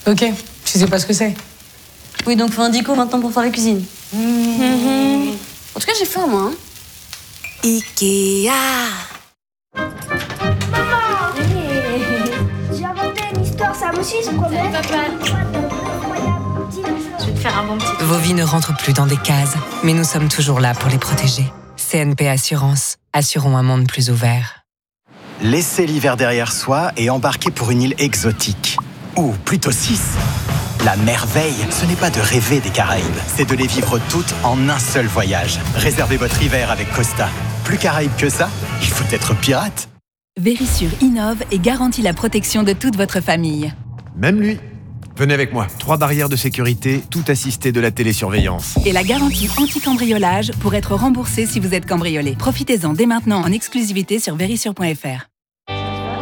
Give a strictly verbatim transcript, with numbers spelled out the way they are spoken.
Ok, tu sais pas ce que c'est. Oui, donc faut un dico maintenant pour faire la cuisine. Mmh. Mmh. En tout cas, j'ai faim, moi. Hein. Ikea. Maman, j'ai inventé une histoire, ça aussi, je promets. Papa, je vais te faire un bon petit... Vos vies ne rentrent plus dans des cases, mais nous sommes toujours là pour les protéger. C N P Assurance. Assurons un monde plus ouvert. Laissez l'hiver derrière soi et embarquez pour une île exotique. Ou plutôt six. La merveille, ce n'est pas de rêver des Caraïbes, c'est de les vivre toutes en un seul voyage. Réservez votre hiver avec Costa. Plus Caraïbes que ça, il faut être pirate. Vérissure innove et garantit la protection de toute votre famille. Même lui. Venez avec moi. Trois barrières de sécurité, tout assisté de la télésurveillance. Et la garantie anti-cambriolage pour être remboursé si vous êtes cambriolé. Profitez-en dès maintenant en exclusivité sur vérissure point f r.